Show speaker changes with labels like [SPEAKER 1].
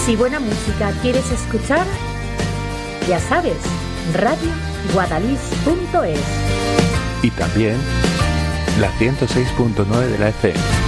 [SPEAKER 1] Si buena música quieres escuchar, ya sabes, radioguadalix.es.
[SPEAKER 2] Y también la 106.9 de la FM.